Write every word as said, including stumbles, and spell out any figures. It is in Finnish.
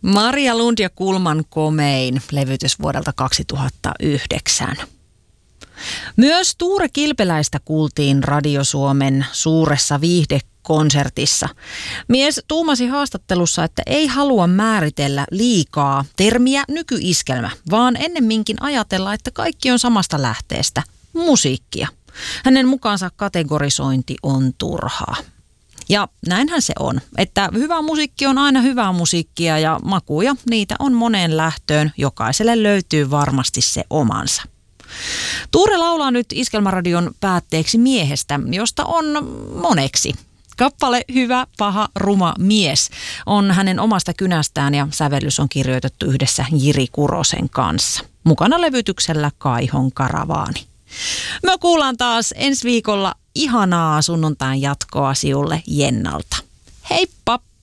Maria Lund ja Kulman Komein, levytys vuodelta kaksituhattayhdeksän. Myös Tuure Kilpeläistä kuultiin Radio Suomen suuressa viihdekonsertissa. Mies tuumasi haastattelussa, että ei halua määritellä liikaa termiä nykyiskelmä, vaan ennemminkin ajatella, että kaikki on samasta lähteestä, musiikkia. Hänen mukaansa kategorisointi on turhaa. Ja näinhän se on, että hyvä musiikki on aina hyvää musiikkia ja makuja, niitä on moneen lähtöön. Jokaiselle löytyy varmasti se omansa. Tuure laulaa nyt Iskelmäradion päätteeksi miehestä, josta on moneksi. Kappale Hyvä, paha, ruma mies on hänen omasta kynästään ja sävellys on kirjoitettu yhdessä Jiri Kurosen kanssa. Mukana levytyksellä Kaihon karavaani. Me kuullaan taas ensi viikolla ihanaa sunnuntain jatkoa siulle Jennalta. Heippa!